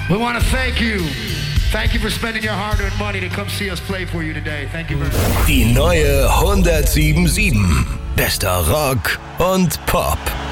We want to thank you. Thank you for spending your hard-earned money to come see us play for you today. Thank you very much. Die neue 107.7. Bester Rock und Pop.